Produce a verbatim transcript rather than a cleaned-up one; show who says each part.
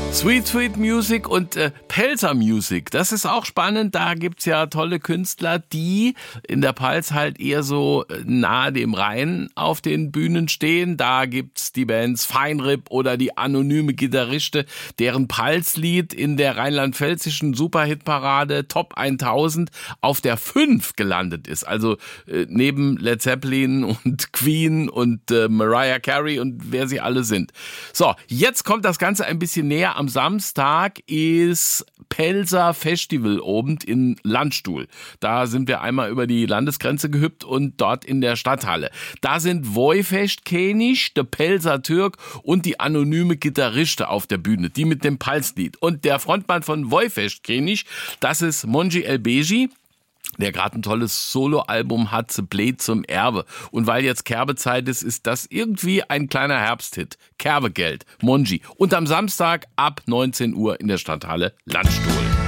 Speaker 1: Sweet Sweet Music und äh, Pelzer Music, das ist auch spannend. Da gibt's ja tolle Künstler, die in der Pals halt eher so nahe dem Rhein auf den Bühnen stehen. Da gibt's die Bands Feinripp oder die Anonyme Gitarriste, deren Palslied in der rheinland-pfälzischen Superhitparade Top tausend auf der fünf gelandet ist. Also äh, neben Led Zeppelin und Queen und äh, Mariah Carey und wer sie alle sind. So, jetzt kommt das Ganze ein bisschen näher. Am Samstag ist Pelzer Festivalabend in Landstuhl. Da sind wir einmal über die Landesgrenze gehüpft und dort in der Stadthalle. Da sind Voifest König, der Pelzer Türk und die Anonyme Gitarriste auf der Bühne, die mit dem Palslied. Und der Frontmann von Voifest König, das ist Monji Elbeji, der gerade ein tolles Soloalbum hat, The Blade zum Erbe. Und weil jetzt Kerbezeit ist, ist das irgendwie ein kleiner Herbsthit. Kerbegeld, Monji. Und am Samstag ab neunzehn Uhr in der Stadthalle Landstuhl.